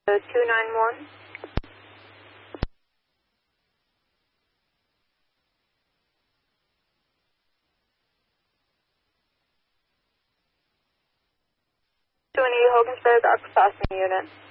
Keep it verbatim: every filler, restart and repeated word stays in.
two nine one. twenty Hogansburg, Upper Crossing Unit.